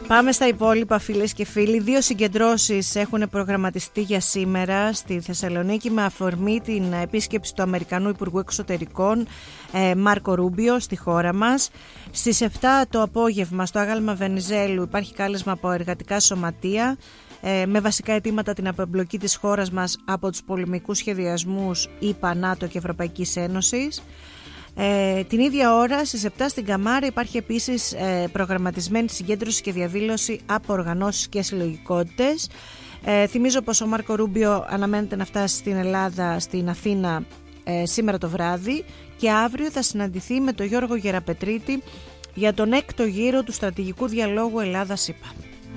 Πάμε στα υπόλοιπα, φίλες και φίλοι. 2 συγκεντρώσεις έχουν προγραμματιστεί για σήμερα στη Θεσσαλονίκη με αφορμή την επίσκεψη του Αμερικανού Υπουργού Εξωτερικών Μάρκο Ρούμπιο στη χώρα μας. Στις 7 το απόγευμα στο Άγαλμα Βενιζέλου υπάρχει κάλεσμα από εργατικά σωματεία με βασικά αιτήματα την απεμπλοκή της χώρας μας από τους πολεμικούς σχεδιασμούς ΗΠΑ, ΝΑΤΟ και Ευρωπαϊκής Ένωσης. Την ίδια ώρα στις 7 στην Καμάρα υπάρχει επίσης προγραμματισμένη συγκέντρωση και διαδήλωση από οργανώσεις και συλλογικότητες. Θυμίζω πως ο Μάρκο Ρούμπιο αναμένεται να φτάσει στην Ελλάδα, στην Αθήνα σήμερα το βράδυ και αύριο θα συναντηθεί με τον Γιώργο Γεραπετρίτη για τον 6ο γύρο του στρατηγικού διαλόγου Ελλάδα-ΗΠΑ.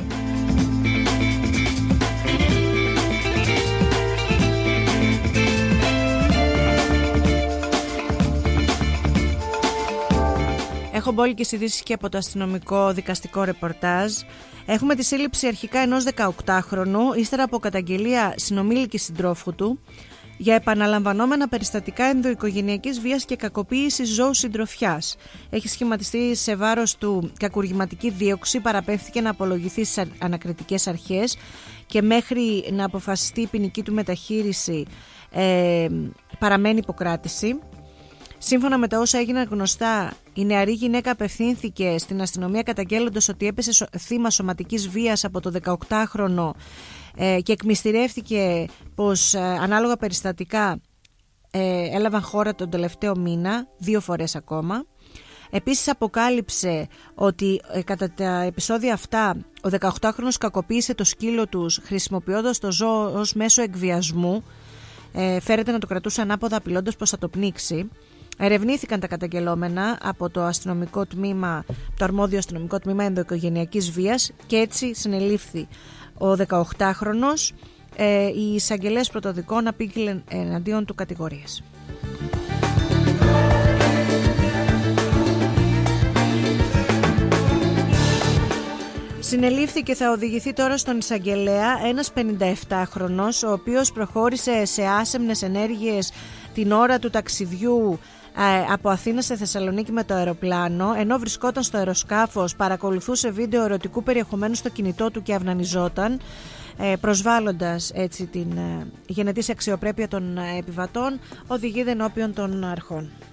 Έχω μπόλικες ειδήσεις και από το αστυνομικό δικαστικό ρεπορτάζ. Έχουμε τη σύλληψη αρχικά ενός 18χρονου, ύστερα από καταγγελία συνομήλικης συντρόφου του, για επαναλαμβανόμενα περιστατικά ενδοοικογενειακής βίας και κακοποίησης ζώου συντροφιάς. Έχει σχηματιστεί σε βάρος του κακουργηματική δίωξη, παραπέμφθηκε να απολογηθεί στις ανακριτικές αρχές και μέχρι να αποφασιστεί η ποινική του μεταχείριση παραμένει υποκράτηση. Σύμφωνα με τα όσα έγιναν γνωστά, η νεαρή γυναίκα απευθύνθηκε στην αστυνομία καταγγέλλοντας ότι έπεσε θύμα σωματικής βίας από το 18χρονο και εκμυστηρεύτηκε πως ανάλογα περιστατικά έλαβαν χώρα τον τελευταίο μήνα, 2 φορές ακόμα. Επίσης αποκάλυψε ότι κατά τα επεισόδια αυτά ο 18χρονος κακοποίησε το σκύλο τους χρησιμοποιώντας το ζώο ως μέσο εκβιασμού. Φέρεται να το κρατούσε ανάποδα απειλώντας πως θα το πνίξει. Ερευνήθηκαν τα καταγγελόμενα από το αστυνομικό τμήμα, το αρμόδιο αστυνομικό τμήμα ενδοοικογενειακής βίας και έτσι συνελήφθη ο 18χρονος. Οι εισαγγελέες πρωτοδικών απήγγειλαν εναντίον του κατηγορίες. Συνελήφθη και θα οδηγηθεί τώρα στον εισαγγελέα ένας 57χρονος, ο οποίος προχώρησε σε άσεμνες ενέργειες την ώρα του ταξιδιού από Αθήνα σε Θεσσαλονίκη με το αεροπλάνο. Ενώ βρισκόταν στο αεροσκάφος, παρακολουθούσε βίντεο ερωτικού περιεχομένου στο κινητό του και αυνανιζόταν, προσβάλλοντας έτσι την γενετήσια αξιοπρέπεια των επιβατών. Οδηγείται ενώπιον των αρχών.